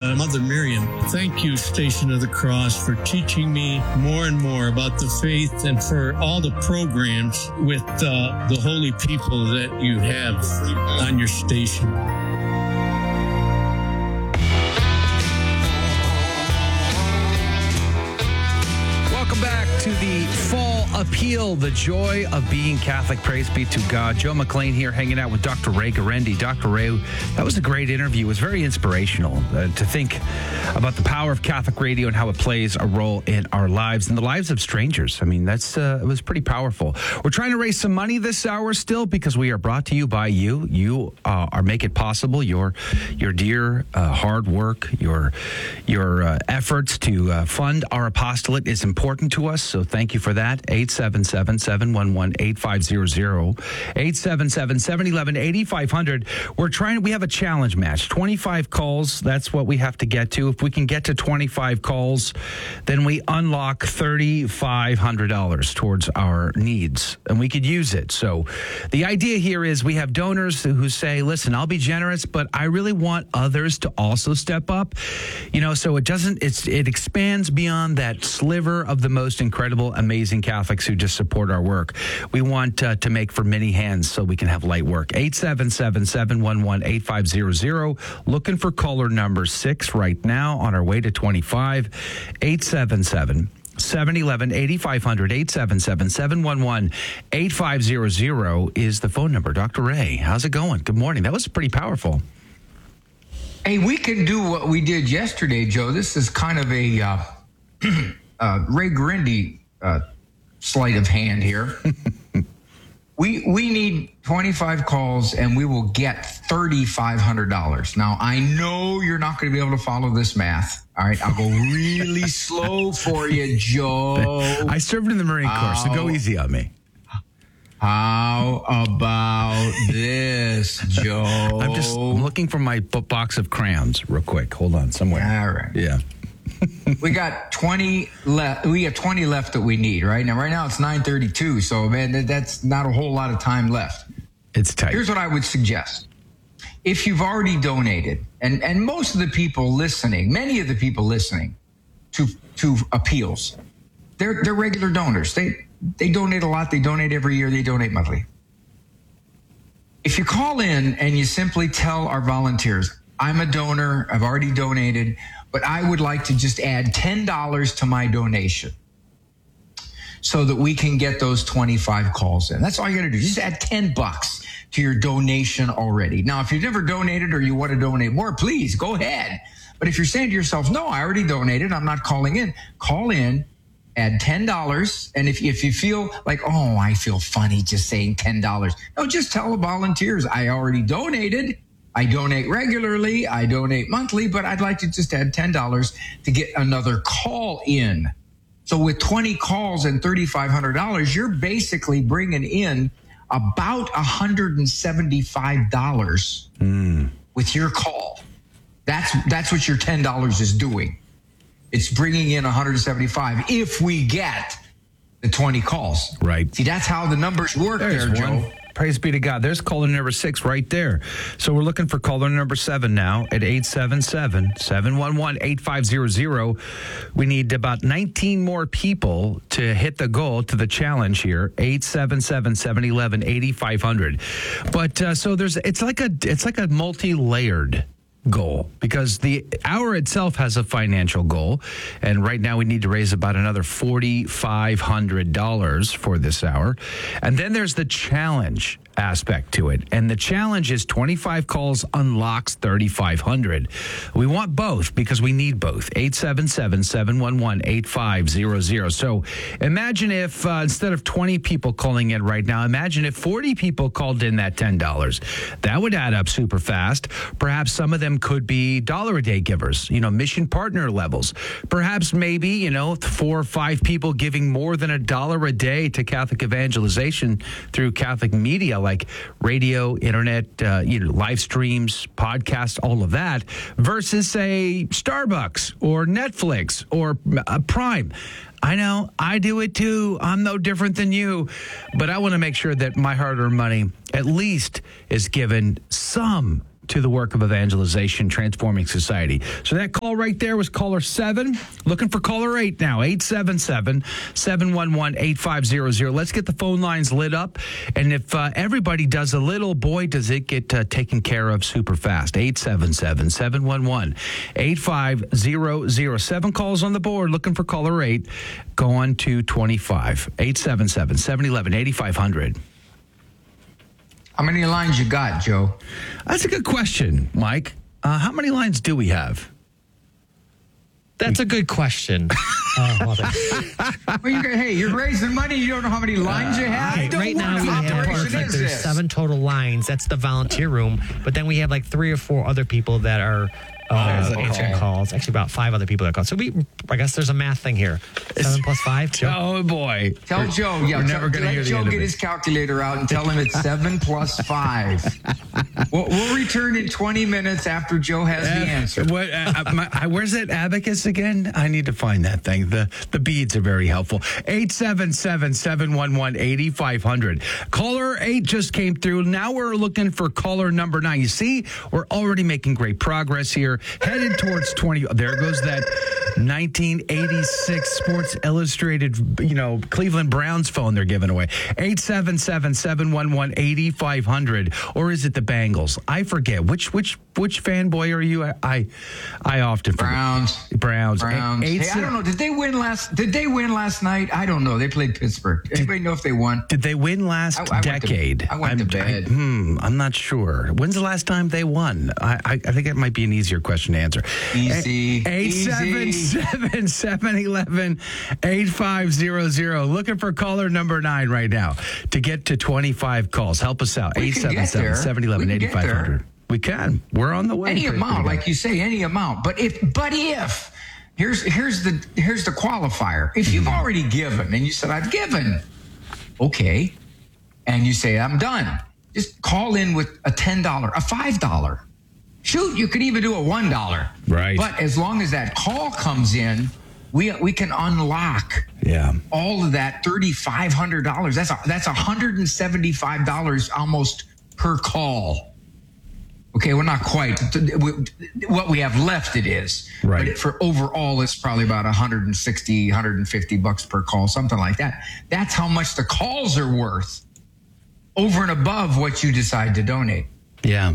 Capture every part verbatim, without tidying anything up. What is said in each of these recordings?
uh, Mother Miriam. Thank you, Station of the Cross, for teaching me more and more about the faith and for all the programs with uh, the holy people that you have on your station. Welcome back to the Fall Appeal, the joy of being Catholic. Praise be to God. Joe McLean here, hanging out with Doctor Ray Guarendi. Doctor Ray, that was a great interview. It was very inspirational uh, to think about the power of Catholic radio and how it plays a role in our lives and the lives of strangers. I mean, that's uh, it was pretty powerful. We're trying to raise some money this hour still because we are brought to you by you. You uh, are make it possible. Your your dear uh, hard work, your your uh, efforts to uh, fund our apostolate is important to us. So thank you for that. eight seven seven, seven one one, eight five zero zero. eight seven seven, seven one one, eight five zero zero. We're trying, we have a challenge match. twenty-five calls, that's what we have to get to. If we can get to twenty-five calls, then we unlock three thousand five hundred dollars towards our needs, and we could use it. So the idea here is we have donors who say, listen, I'll be generous, but I really want others to also step up. You know, so it doesn't, it's, it expands beyond that sliver of the most incredible, amazing Catholics who just support our work. We want uh, to make for many hands so we can have light work. eight seven seven, seven one one, eight five zero zero. Looking for caller number six right now on our way to twenty-five. eight seven seven, seven one one, eight five zero zero. eight seven seven, seven one one, eight five zero zero is the phone number. Doctor Ray, how's it going? Good morning. That was pretty powerful. Hey, we can do what we did yesterday, Joe. This is kind of a uh, uh, Ray Guarendi uh, sleight of hand here. we we need twenty-five calls, and we will get three thousand five hundred dollars. Now, I know you're not going to be able to follow this math. All right, I'll go really slow for you, Joe. I served in the Marine Corps, so go easy on me. How about this, Joe? I'm just looking for my box of crayons real quick. Hold on, somewhere. All right. Yeah. We got twenty left. We have twenty left that we need, right? Now, right now it's nine thirty-two, so, man, that's not a whole lot of time left. It's tight. Here's what I would suggest. If you've already donated, and, and most of the people listening, many of the people listening to to appeals, they're they're regular donors. They they donate a lot. They donate every year. They donate monthly. If you call in and you simply tell our volunteers, I'm a donor, I've already donated, but I would like to just add ten dollars to my donation so that we can get those twenty-five calls in. That's all you got to do. Just add ten bucks to your donation already. Now, if you've never donated or you want to donate more, please go ahead. But if you're saying to yourself, no, I already donated, I'm not calling in, call in, add ten dollars. And if, if you feel like, oh, I feel funny just saying ten dollars, no, just tell the volunteers, I already donated. I donate regularly, I donate monthly, but I'd like to just add ten dollars to get another call in. So with twenty calls and three thousand five hundred dollars, you're basically bringing in about one hundred seventy-five dollars mm. with your call. That's that's what your ten dollars is doing. It's bringing in one hundred seventy-five dollars if we get the twenty calls. Right. See, that's how the numbers work. There's there, Joe. One. Praise be to God. There's caller number six right there. So we're looking for caller number seven now at eight seven seven, seven one one, eight five zero zero. We need about nineteen more people to hit the goal to the challenge here. eight seven seven, seven one one, eight five zero zero. But uh, so there's it's like a it's like a multi-layered goal because the hour itself has a financial goal, and right now we need to raise about another four thousand five hundred dollars for this hour. And then there's the challenge aspect to it, and the challenge is twenty-five calls unlocks three thousand five hundred dollars. We want both because we need both. eight seven seven, seven one one, eight five zero zero. So imagine if uh, instead of twenty people calling in right now, imagine if forty people called in that ten dollars. That would add up super fast. Perhaps some of them could be dollar a day givers, you know, mission partner levels. Perhaps maybe, you know, four or five people giving more than a dollar a day to Catholic evangelization through Catholic media like radio, internet, uh, you know, live streams, podcasts, all of that, versus, say, Starbucks or Netflix or uh, Prime. I know, I do it too. I'm no different than you. But I want to make sure that my hard-earned money at least is given some to the work of evangelization, transforming society. So that call right there was caller seven. Looking for caller eight now, eight seven seven, seven one one, eight five zero zero. Let's get the phone lines lit up. And if uh, everybody does a little, boy, does it get uh, taken care of super fast. eight seven seven, seven one one, eight five zero zero. Seven calls on the board. Looking for caller eight. Go on to twenty-five. eight seven seven, seven one one, eight five zero zero. How many lines you got, Joe? That's a good question, Mike. Uh, how many lines do we have? That's a good question. Oh, love it. Well, you, hey, you're raising money. You don't know how many lines you have. Right, Don't right worry, now we what have operation like is there's this? seven total lines. That's the volunteer room. But then we have like three or four other people that are uh, Oh, answering okay. calls. Actually, about five other people that call. So we, I guess there's a math thing here. Seven plus five. Joe? Oh, boy. Tell We're- Joe. Yeah, we're tell, never going to let hear the Joe end of get it. his calculator out and tell him it's seven plus five. We'll, we'll return in twenty minutes after Joe has the Uh, answer. What, uh, my, I, where's that abacus again? I need to find that thing. The the beads are very helpful. eight seven seven, seven one one, eight five zero zero. Caller eight just came through. Now we're looking for caller number nine. You see, we're already making great progress here. Headed towards twenty. There goes that nineteen eighty-six Sports Illustrated, you know, Cleveland Browns phone they're giving away. eight seven seven, seven one one, eight five zero zero. Or is it the Bengals? I forget. Which which which fanboy are you? I I, I often forget. Browns. Browns. Browns. Eight, Hey, I don't know. Did they win last? Did they win last night? I don't know. They played Pittsburgh. Anybody know if they won? Did they win last I- I went to- decade? I went to I'm, bed. I, hmm, I'm not sure. When's the last time they won? I, I, I think it might be an easier question to answer. Easy. Eight seven Easy. seven, seven eleven, eight five zero zero. Looking for caller number nine right now to get to twenty-five calls. Help us out. We eight can seven get seven, there. seven eleven, We can eight get five there. zero zero. We can. We're on the way. Any Pretty- amount, pretty like you say, any amount. But if, but if, here's here's the here's the qualifier. If you've already given and you said I've given, okay, and you say I'm done, just call in with a ten dollar, a five dollar. Shoot, you could even do a one dollar. Right. But as long as that call comes in, we we can unlock Yeah. all of that thirty five hundred dollars. That's a, that's one hundred and seventy five dollars almost per call. Okay, we're not quite what we have left. It is Right. But for overall, it's probably about one hundred sixty, one hundred fifty bucks per call, something like that. That's how much the calls are worth, over and above what you decide to donate. Yeah.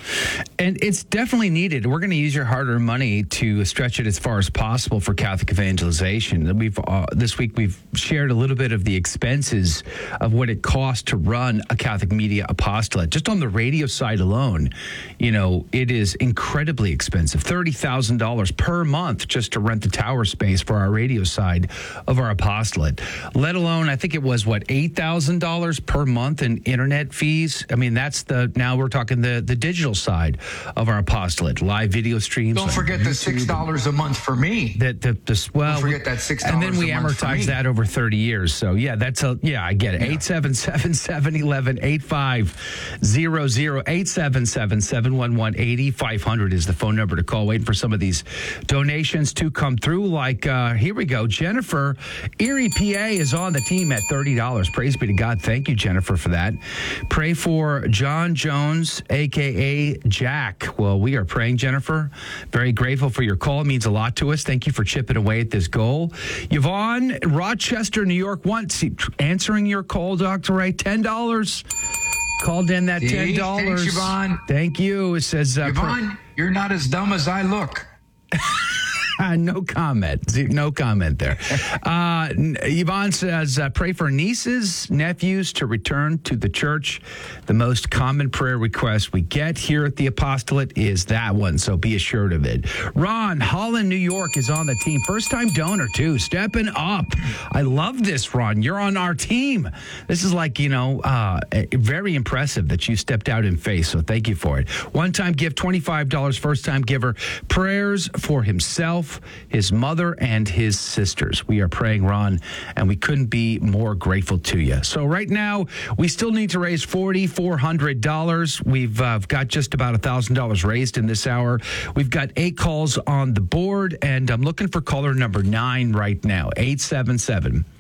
And it's definitely needed. We're going to use your hard-earned money to stretch it as far as possible for Catholic evangelization. We've uh, this week we've shared a little bit of the expenses of what it costs to run a Catholic media apostolate. Just on the radio side alone, you know, it is incredibly expensive. thirty thousand dollars per month just to rent the tower space for our radio side of our apostolate. Let alone, I think it was, what, eight thousand dollars per month in internet fees? I mean, that's the, now we're talking the, the digital side of our apostolate, live video streams. Don't on forget the YouTube. six dollars a month for me. That the, the well, Don't forget that six and then dollars we a month for amortize me. that over thirty years. So yeah, that's a yeah, I get it. Eight seven seven seven eleven eight five zero zero eight seven seven seven one one eighty five hundred is the phone number to call. Waiting for some of these donations to come through. Like uh, here we go, Jennifer, Erie, P A is on the team at thirty dollars. Praise be to God. Thank you, Jennifer, for that. Pray for John Jones, aka Jack. Well, we are praying, Jennifer. Very grateful for your call. It means a lot to us. Thank you for chipping away at this goal. Yvonne, Rochester, New York, once answering your call, Doctor Ray, ten dollars. Called in that See? ten dollars. Thanks, Yvonne. Thank you. It says, uh, Yvonne, you're not as dumb as I look. Uh, no comment. No comment there. Uh, Yvonne says, uh, pray for nieces, nephews to return to the church. The most common prayer request we get here at the apostolate is that one, so be assured of it. Ron, Holland, New York is on the team. First-time donor, too. Stepping up. I love this, Ron. You're on our team. This is like, you know, uh, very impressive that you stepped out in faith, so thank you for it. One-time gift, twenty-five dollars. First-time giver. Prayers for himself, his mother, and his sisters. We are praying, Ron, and we couldn't be more grateful to you. So right now, we still need to raise four thousand four hundred dollars. We've uh, got just about one thousand dollars raised in this hour. We've got eight calls on the board, and I'm looking for caller number nine right now, eight seven seven,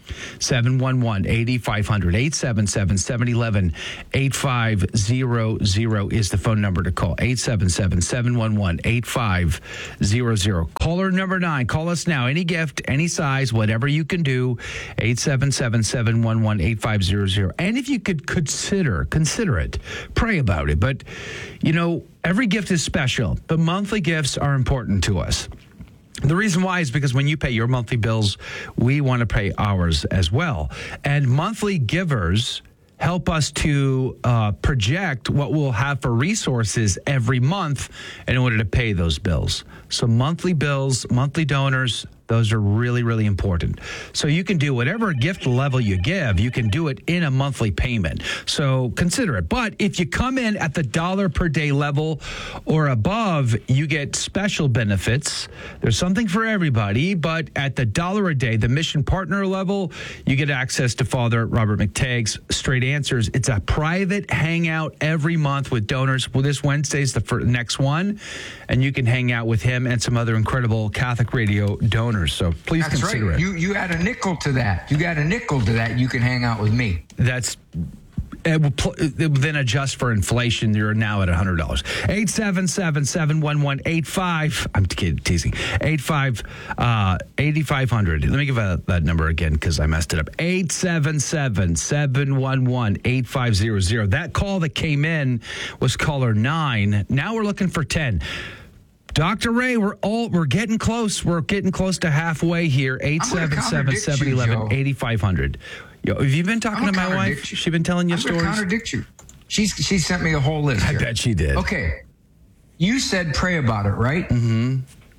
seven one one, eight five zero zero. eight seven seven, seven one one, eight five zero zero is the phone number to call. eight seven seven, seven one one, eight five zero zero. Caller number nine. Call us now. Any gift, any size, whatever you can do. eight seven seven, seven one one, eight five zero zero. And if you could consider, consider it. Pray about it. But, you know, every gift is special. But monthly gifts are important to us. The reason why is because when you pay your monthly bills, we want to pay ours as well. And monthly givers help us to uh, project what we'll have for resources every month in order to pay those bills. So monthly bills, monthly donors, those are really, really important. So you can do whatever gift level you give, you can do it in a monthly payment. So consider it. But if you come in at the dollar per day level or above, you get special benefits. There's something for everybody, but at the dollar a day, the mission partner level, you get access to Father Robert McTague's Straight Answers. It's a private hangout every month with donors. Well, this Wednesday's the first, next one, and you can hang out with him and some other incredible Catholic Radio donors. So please That's consider right. it. You you add a nickel to that. You got a nickel to that. You can hang out with me. That's it will, pl- it will then adjust for inflation. You're now at one hundred dollars. eight seven seven, seven one one, eight five. I'm kidding, teasing. eight five, uh, eighty-five hundred. Let me give that, that number again because I messed it up. eight seven seven, seven one one, eight five zero zero. That call that came in was caller nine. Now we're looking for ten. Doctor Ray, we're all we're getting close. We're getting close to halfway here. eight seven seven, seven one one, eight five zero zero. Yo, have you been talking to my wife? You. She been telling you I'm stories? I'm contradict you. She's she sent me a whole list. I here. bet she did. Okay. You said pray about it, right? Mm-hmm.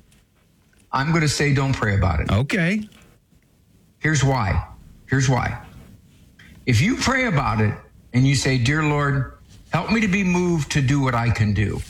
I'm going to say don't pray about it. Okay. Here's why. Here's why. If you pray about it and you say, "Dear Lord, help me to be moved to do what I can do,"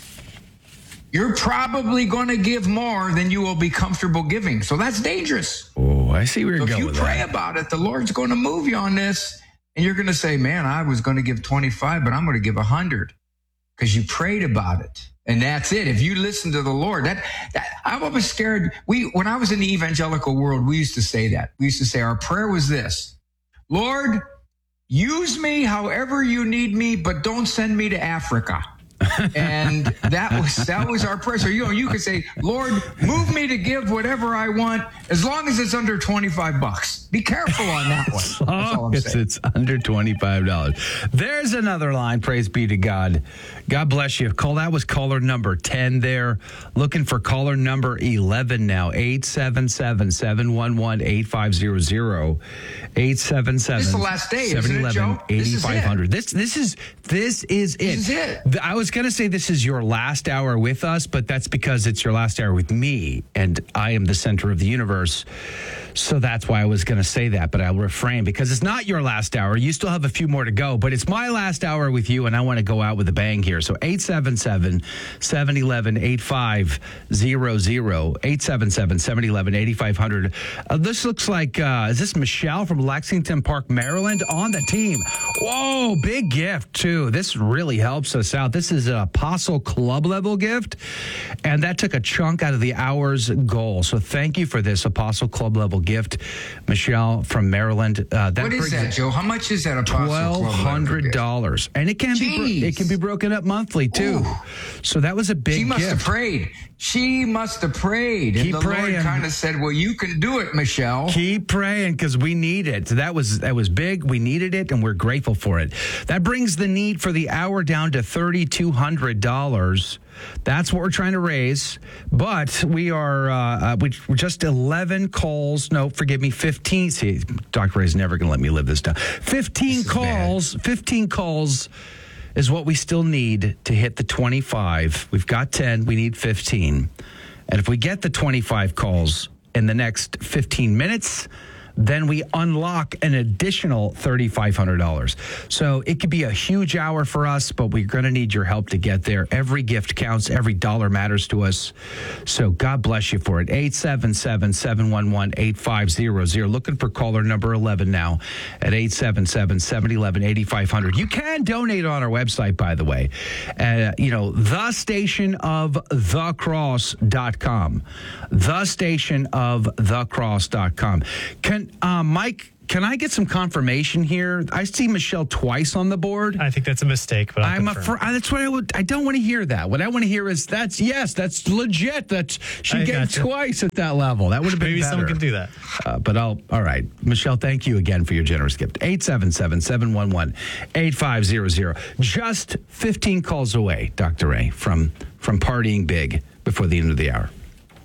you're probably going to give more than you will be comfortable giving. So that's dangerous. Oh, I see where you're so going if with you pray that. about it, the Lord's going to move you on this. And you're going to say, man, I was going to give twenty-five, but I'm going to give one hundred because you prayed about it. And that's it. If you listen to the Lord, that, that I was scared. We, when I was in the evangelical world, we used to say that. We used to say our prayer was this: Lord, use me however you need me, but don't send me to Africa. And that was that was our prayer. So you know, you could say, Lord, move me to give whatever I want, as long as it's under twenty-five bucks. Be careful on that one. As long as it's under twenty-five dollars. There's another line. Praise be to God. God bless you. Call that was caller number ten there. Looking for caller number eleven now. eight seven seven, seven one one, eight five zero zero. eight seven seven, This is the last day, isn't it, Joe? eighty-five hundred. This this is this is it. This is it. I was going to say this is your last hour with us, but that's because it's your last hour with me, and I am the center of the universe. So that's why I was going to say that, but I'll refrain because it's not your last hour. You still have a few more to go, but it's my last hour with you, and I want to go out with a bang here. So eight seven seven, seven one one, eight five zero zero, eight seven seven, seven one one, eight five zero zero. Uh, this looks like, uh, is this Michelle from Lexington Park, Maryland on the team? Whoa, big gift, too. This really helps us out. This is an Apostle Club level gift, and that took a chunk out of the hour's goal. So thank you for this Apostle Club level gift, Michelle from Maryland. Uh, that what is that, Joe? How much is that Apostle Club? twelve hundred dollars, and it can be bro- it can be broken up monthly too. Ooh. So that was a big. She must gift. have prayed. She must have prayed, Keep and the praying. Lord kind of said, "Well, you can do it, Michelle. Keep praying because we need it." That was that was big. We needed it, and we're grateful for it. That brings the need for the hour down to thirty two hundred dollars. That's what we're trying to raise, but we are uh, we, we're just eleven calls. No, forgive me, fifteen. See, Doctor Ray's never going to let me live this down. Fifteen calls. Bad. Fifteen calls is what we still need to hit the twenty-five. We've got ten. We need fifteen, and if we get the twenty-five calls in the next fifteen minutes, then we unlock an additional three thousand five hundred dollars. So it could be a huge hour for us, but we're going to need your help to get there. Every gift counts. Every dollar matters to us. So God bless you for it. eight seven seven, seven one one, eight five zero zero. Looking for caller number eleven now at eight seven seven, seven one one, eight five zero zero. You can donate on our website, by the way. Uh, you know, the station of the cross dot com. the station of the cross dot com. Can Uh, Mike, can I get some confirmation here? I see Michelle twice on the board. I think that's a mistake, but I'll I'm a confirm. fr- that's what I would. I don't want to hear that. What I want to hear is that's yes, that's legit. That's she I gave gotcha. twice at that level. That would have been Maybe better. someone can do that. Uh, but I'll. All right, Michelle. Thank you again for your generous gift. eight seven seven, seven one one, eight five zero zero. Just fifteen calls away, Doctor Ray, from from partying big before the end of the hour.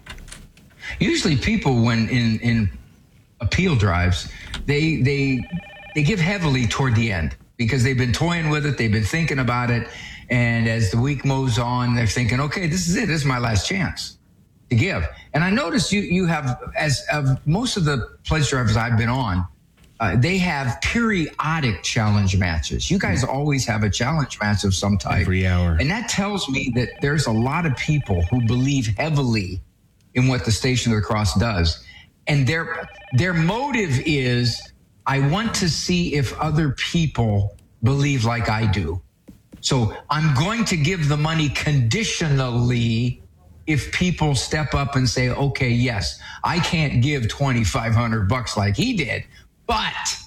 Usually people, when in, in appeal drives, they, they, they give heavily toward the end because they've been toying with it. They've been thinking about it. And as the week moves on, they're thinking, okay, this is it. This is my last chance to give. And I noticed you, you have, as of most of the pledge drives I've been on, uh, they have periodic challenge matches. You guys always have a challenge match of some type. Every hour. And that tells me that there's a lot of people who believe heavily in what the Station of the Cross does. And their their motive is, I want to see if other people believe like I do. So I'm going to give the money conditionally if people step up and say, okay, yes, I can't give twenty-five hundred bucks like he did, but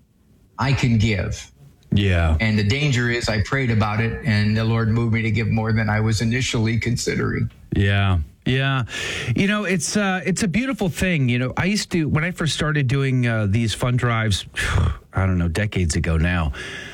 I can give. Yeah. And the danger is I prayed about it and the Lord moved me to give more than I was initially considering. Yeah. Yeah. You know, it's uh, it's a beautiful thing. You know, I used to, when I first started doing uh, these fund drives, I don't know, decades ago now,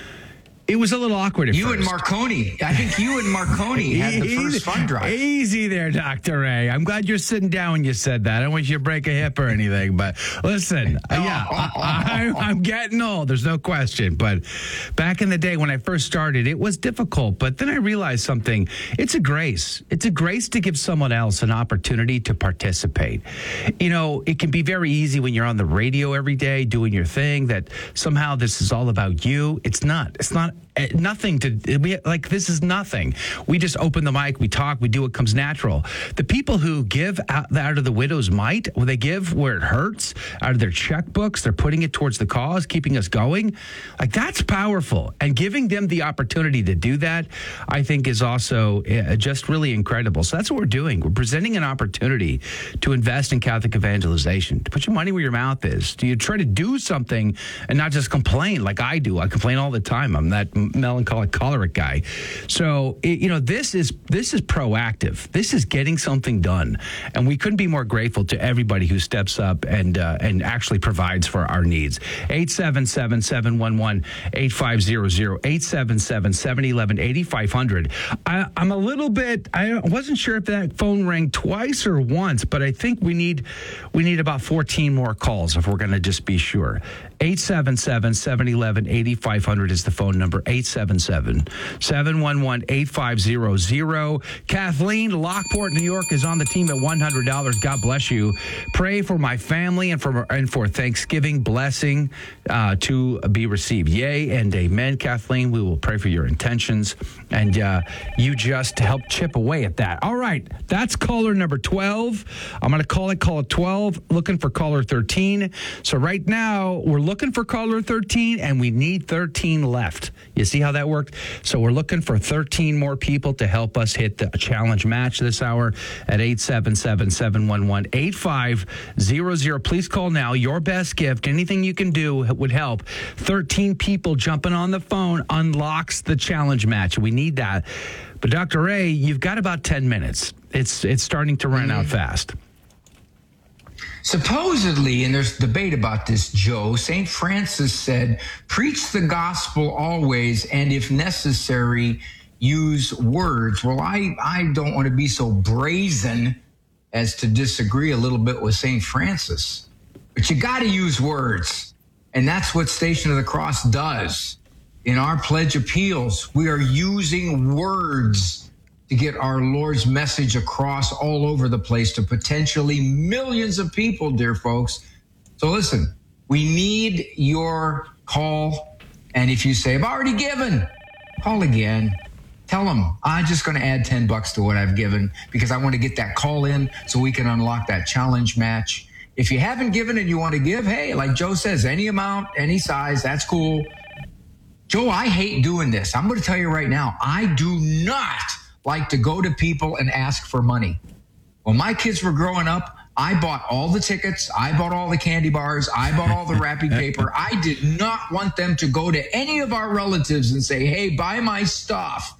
it was a little awkward at You first. and Marconi. I think you and Marconi had the Easy- first fund drive. Easy there, Doctor Ray. I'm glad you're sitting down when you said that. I don't want you to break a hip or anything, but listen, uh, yeah, I, I, I'm getting old. There's no question. But back in the day when I first started, it was difficult. But then I realized something. It's a grace. It's a grace to give someone else an opportunity to participate. You know, it can be very easy when you're on the radio every day doing your thing that somehow this is all about you. It's not. It's not. Nothing to we like. This is nothing. We just open the mic, we talk, we do what comes natural. The people who give out, out of the widow's mite, when they give where it hurts, out of their checkbooks, they're putting it towards the cause, keeping us going. Like that's powerful, and giving them the opportunity to do that, I think, is also uh, just really incredible. So that's what we're doing. We're presenting an opportunity to invest in Catholic evangelization, to put your money where your mouth is. Do you try to do something and not just complain like I do? I complain all the time. I'm that melancholic choleric guy. So it, you know, this is this is proactive. This is getting something done, and we couldn't be more grateful to everybody who steps up and uh, and actually provides for our needs. eight seven seven, seven one one, eight five zero zero, eight seven seven, seven one one, eight five zero zero. I, I'm a little bit. I wasn't sure if that phone rang twice or once, but I think we need we need about fourteen more calls if we're going to just be sure. eight seven seven, seven one one, eight five zero zero is the phone number. eight seven seven, seven one one, eight five zero zero. Kathleen, Lockport, New York, is on the team at one hundred dollars. God bless you. Pray for my family and for and for Thanksgiving blessing uh, to be received. Yay and amen, Kathleen. We will pray for your intentions, and uh, you just help chip away at that. All right, that's caller number twelve. I'm going to call it caller twelve, looking for caller thirteen. So right now, we're looking for caller thirteen, and we need thirteen left. You see how that worked? So we're looking for thirteen more people to help us hit the challenge match this hour at eight seven seven, seven one one, eight five zero zero. Please call now. Your best gift, anything you can do would help. thirteen people jumping on the phone unlocks the challenge match. We need that. But Doctor Ray, you've got about ten minutes. It's it's starting to run mm-hmm. out fast. Supposedly, and there's debate about this, Joe, Saint Francis said, preach the gospel always, and if necessary, use words. Well, I, I don't want to be so brazen as to disagree a little bit with Saint Francis, but you got to use words. And that's what Station of the Cross does. In our pledge appeals, we are using words to get our Lord's message across all over the place to potentially millions of people, dear folks. So listen, we need your call. And if you say, I've already given, call again. Tell them, I'm just going to add ten bucks to what I've given because I want to get that call in so we can unlock that challenge match. If you haven't given and you want to give, hey, like Joe says, any amount, any size, that's cool. Joe, I hate doing this. I'm going to tell you right now, I do not like to go to people and ask for money. When my kids were growing up, I bought all the tickets. I bought all the candy bars. I bought all the wrapping paper. I did not want them to go to any of our relatives and say, hey, buy my stuff.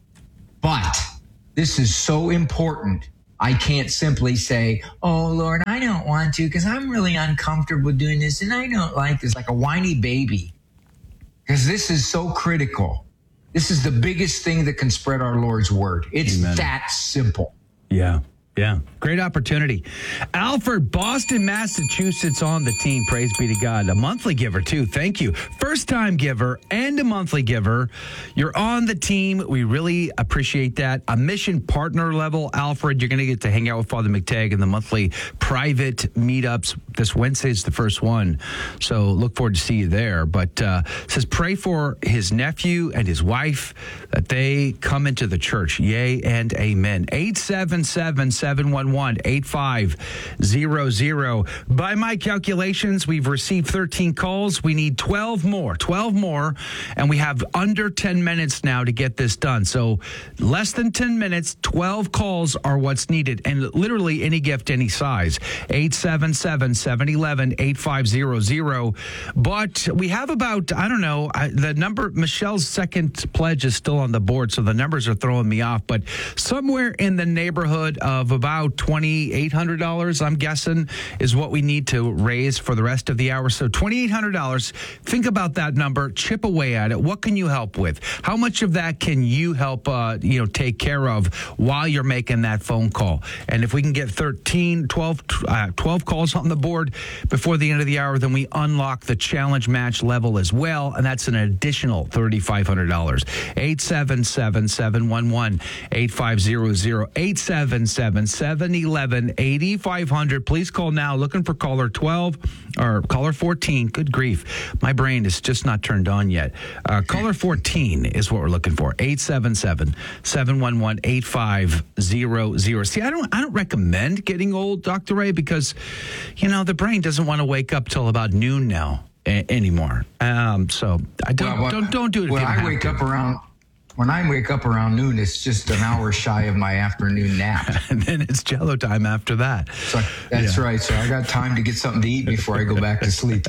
But this is so important. I can't simply say, oh, Lord, I don't want to because I'm really uncomfortable doing this and I don't like this, like a whiny baby. Because this is so critical. This is the biggest thing that can spread our Lord's word. It's Amen. that simple. Yeah. Yeah. Great opportunity. Alfred, Boston, Massachusetts on the team. Praise be to God. A monthly giver, too. Thank you. First time giver and a monthly giver. You're on the team. We really appreciate that. A mission partner level, Alfred. You're going to get to hang out with Father McTagg in the monthly private meetups. This Wednesday is the first one. So look forward to see you there. But uh, says pray for his nephew and his wife that they come into the church. Yay and amen. eight seven seven, seven one one, eight five zero zero. By my calculations, we've received thirteen calls. We need twelve more, twelve more, and we have under ten minutes now to get this done. So less than ten minutes, twelve calls are what's needed, and literally any gift, any size. eight seven seven, seven one one, eight five zero zero. But we have about, I don't know, I, the number, Michelle's second pledge is still on the board, so the numbers are throwing me off, but somewhere in the neighborhood of about twenty-eight hundred dollars, I'm guessing, is what we need to raise for the rest of the hour. So twenty-eight hundred dollars, think about that number, chip away at it. What can you help with? How much of that can you help, uh, you know, take care of while you're making that phone call? And if we can get thirteen, twelve, uh, twelve calls on the board before the end of the hour, then we unlock the challenge match level as well, and that's an additional thirty-five hundred dollars. eight seven seven, seven one one, eight five zero zero, eight seven seven, seven one one, eight five zero zero. Please call now. Looking for caller twelve or caller fourteen. Good grief. My brain is just not turned on yet. Uh, caller fourteen is what we're looking for. eight seven seven, seven one one, eight five zero zero. See, I don't I don't recommend getting old, Doctor Ray, because, you know, the brain doesn't want to wake up till about noon now a- anymore. Um, so I don't, Well, don't, don't do it if When you don't I have wake to. up around, when I wake up around noon, it's just an hour shy of my afternoon nap. And then it's Jello time after that. So that's Yeah. right. So I got time to get something to eat before I go back to sleep.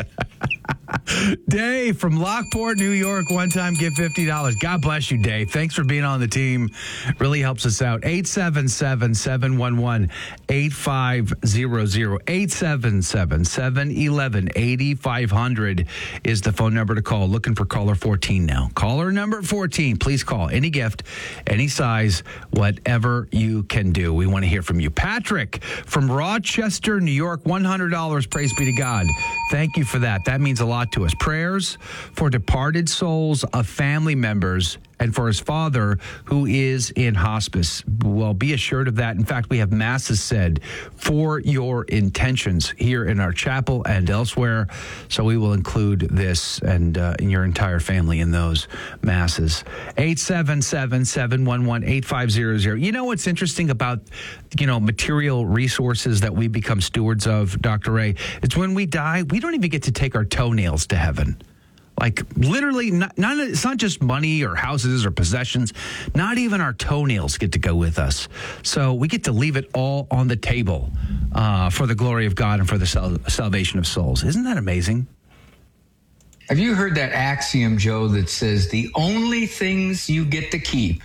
Dave from Lockport, New York, one time give fifty dollars. God bless you, Dave. Thanks for being on the team. Really helps us out. eight seven seven, seven one one, eight five zero zero. eight seven seven, seven one one, eight five zero zero is the phone number to call. Looking for caller fourteen now. Caller number fourteen. Please call. Any gift, any size, whatever you can do. We want to hear from you. Patrick from Rochester, New York, one hundred dollars. Praise be to God. Thank you for that. That means a lot to us. Prayers for departed souls of family members and for his father who is in hospice. Well, be assured of that. In fact, we have masses said for your intentions here in our chapel and elsewhere. So we will include this and uh, your entire family in those masses. eight seven seven, seven one one, eight five zero zero. You know what's interesting about, you know, material resources that we become stewards of, Doctor Ray? It's when we die, we don't even get to take our toenails to heaven. Like literally, not, not, it's not just money or houses or possessions. Not even our toenails get to go with us. So we get to leave it all on the table uh, for the glory of God and for the sal- salvation of souls. Isn't that amazing? Have you heard that axiom, Joe, that says the only things you get to keep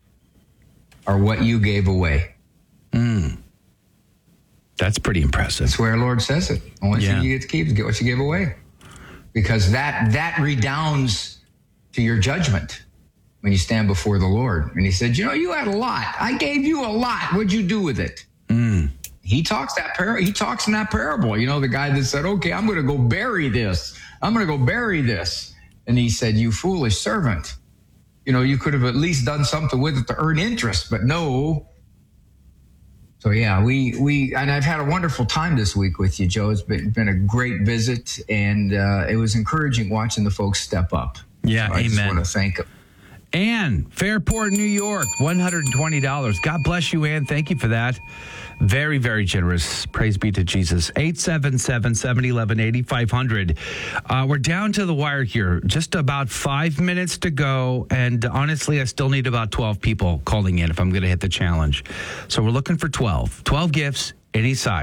are what you gave away? Mm. That's pretty impressive. That's where our Lord says it. Only Yeah. thing you get to keep is get what you gave away. Because that that redounds to your judgment when you stand before the Lord. And he said, you know, you had a lot. I gave you a lot. What'd you do with it? Mm. He talks that par- he talks in that parable. You know, the guy that said, okay, I'm going to go bury this. I'm going to go bury this. And he said, you foolish servant. You know, you could have at least done something with it to earn interest, but no. So, yeah, we, we, and I've had a wonderful time this week with you, Joe. It's been, been a great visit, and uh, it was encouraging watching the folks step up. Yeah, so I just amen. want to thank them. Ann, Fairport, New York, one hundred twenty dollars. God bless you, Ann. Thank you for that. Very, very generous. Praise be to Jesus. eight seven seven, seven one one, eight five zero zero. Uh, we're down to the wire here. Just about five minutes to go. And honestly, I still need about twelve people calling in if I'm going to hit the challenge. So we're looking for twelve. twelve gifts, any size.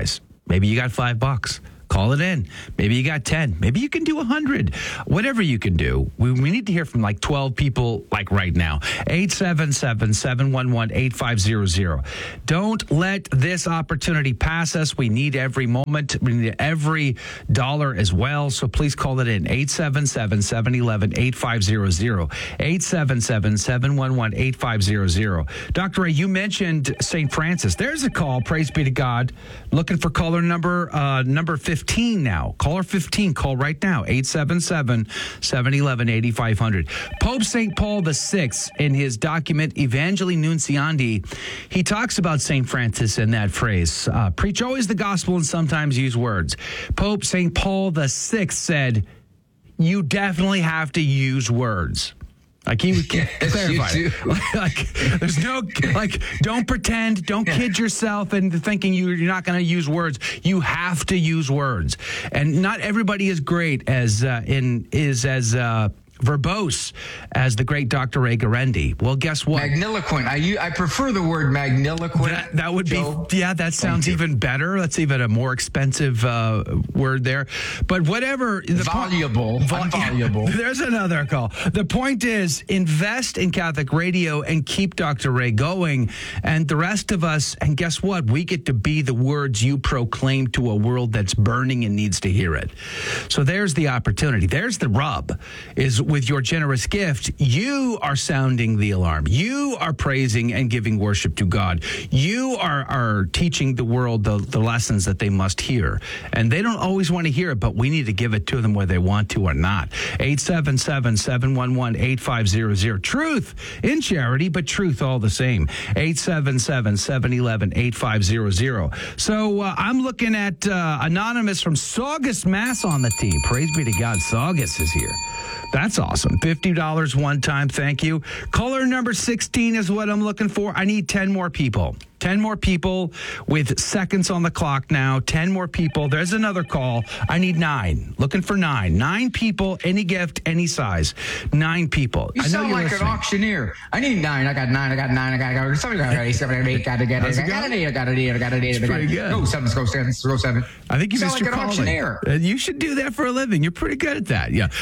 Maybe you got five bucks. Call it in. Maybe you got ten. Maybe you can do one hundred. Whatever you can do. We, we need to hear from like twelve people like right now. eight seven seven, seven one one, eight five zero zero. Don't let this opportunity pass us. We need every moment. We need every dollar as well. So please call it in. eight seven seven, seven one one, eight five zero zero. eight seven seven, seven one one, eight five zero zero. Doctor Ray, you mentioned Saint Francis. There's a call. Praise be to God. Looking for caller number uh, number fifteen now. Caller fifteen. Call right now. eight seven seven, seven one one, eight five zero zero. Pope Saint Paul the Sixth, in his document Evangelii Nunciandi, he talks about Saint Francis in that phrase. Uh, Preach always the gospel and sometimes use words. Pope Saint Paul the Sixth said, you definitely have to use words. Like he would yes, clarify. Like, like, there's no, like, don't pretend, don't kid yourself into thinking you, you're not going to use words. You have to use words. And not everybody is great as, uh, in, is as, uh, verbose as the great Doctor Ray Guarendi. Well, guess what? Magniloquent. I u- I prefer the word magniloquent. That, that would Joe. be, yeah, that sounds even better. That's even a more expensive uh, word there. But whatever. The Voluble. Po- Unvoluble. There's another call. The point is, invest in Catholic radio and keep Doctor Ray going. And the rest of us, and guess what? We get to be the words you proclaim to a world that's burning and needs to hear it. So there's the opportunity. There's the rub, is with your generous gift, you are sounding the alarm. You are praising and giving worship to God. You are, are teaching the world the, the lessons that they must hear. And they don't always want to hear it, but we need to give it to them whether they want to or not. eight seven seven, seven one one, eight five zero zero. Truth in charity, but truth all the same. eight seven seven, seven one one, eight five zero zero. So uh, I'm looking at uh, Anonymous from Saugus, Mass on the team. Praise be to God. Saugus is here. That's awesome. fifty dollars one time. Thank you. Caller number sixteen is what I'm looking for. I need ten more people. ten more people with seconds on the clock now. ten more people. There's another call. I need nine. Looking for nine. Nine people, any gift, any size. Nine people. You I know sound you're like listening. an auctioneer. I need nine. I got nine. I got nine. I got, I got seven. I got eight. Seven. I got eight. Got to get it. I got an eight. I got an eight. I got an eight. It's pretty good. Go seven. Go seven. Go seven. I think you sound missed like your an calling. auctioneer. Uh, You should do that for a living. You're pretty good at that. Yeah.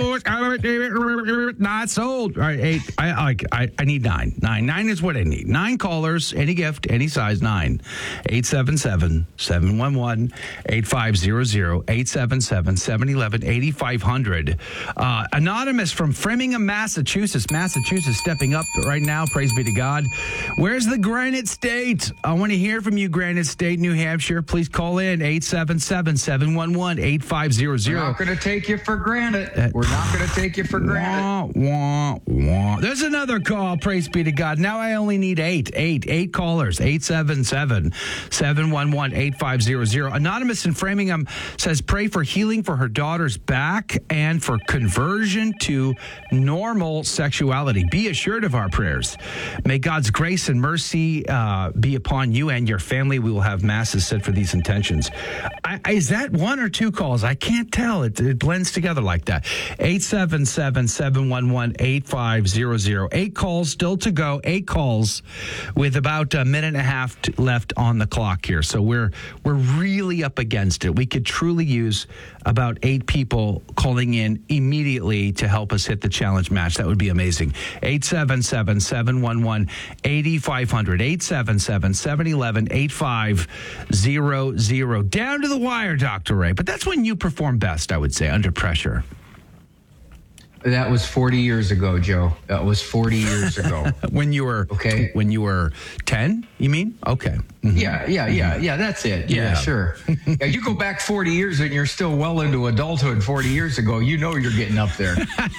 Not sold. All right, eight. I like. I, I need nine. Nine. Nine is what I need. Nine callers. Any gift. Any size. Nine. eight seven seven, seven one one, eight five zero zero. eight seven seven, seven one one, eight five zero zero. Uh, Anonymous from Framingham, Massachusetts. Massachusetts stepping up right now. Praise be to God. Where's the Granite State? I want to hear from you, Granite State, New Hampshire. Please call in eight seven seven, seven one one, eight five zero We're zero. not going to take you for granted. Uh, We're not going to take you for granted. Wah, wah, wah. There's another call. Praise be to God. Now I only need eight. Eight. Eight callers. eight seven seven, seven one one, eight five zero zero. Anonymous in Framingham says, pray for healing for her daughter's back and for conversion to normal sexuality. Be assured of our prayers. May God's grace and mercy uh, be upon you and your family. We will have masses said for these intentions. I, is that one or two calls? I can't tell. It, it blends together like that. eight seven seven, seven one one, eight five zero zero. Eight calls still to go. Eight calls with about a minute and a half t- left on the clock here. So we're we're really up against it. We could truly use about eight people calling in immediately to help us hit the challenge match. That would be amazing. eight seven seven, seven one one, eight five zero zero. eight seven seven, seven one one, eight five zero zero. Down to the wire, Doctor Ray. But that's when you perform best, I would say, under pressure. That was forty years ago, Joe. That was forty years ago. When you were Okay. When you were ten, you mean? Okay. Mhm. Yeah, yeah, yeah, yeah. That's it. Yeah, Yeah. sure. Yeah, you go back forty years and you're still well into adulthood. Forty years ago, you know you're getting up there.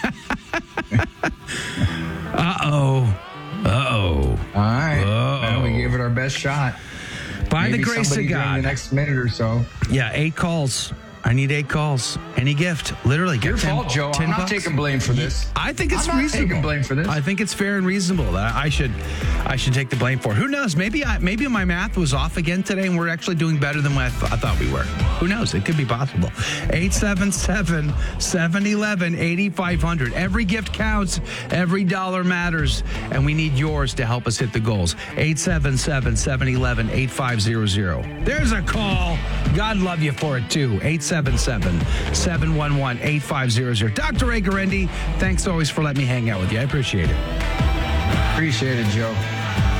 Uh oh. Uh oh. All right. Uh-oh. Well, we gave it our best shot. By Maybe the grace somebody of during God. the next minute or so. Yeah, eight calls. I need eight calls. Any gift, literally. Get Your ten, fault, Joe. ten I'm not bucks. taking blame for this. I think it's I'm not reasonable. taking blame for this. I think it's fair and reasonable that I should, I should take the blame for it. Who knows? Maybe I, maybe my math was off again today, and we're actually doing better than what I, th- I thought we were. Who knows? It could be possible. eight seven seven, seven one one, eight five zero zero. Every gift counts. Every dollar matters, and we need yours to help us hit the goals. eight seven seven, seven one one, eight five zero zero. There's a call. God love you for it, too. eight seven seven, seven one one, eight five zero zero. Doctor Ray Guarendi, thanks always for letting me hang out with you. I appreciate it. Appreciate it, Joe.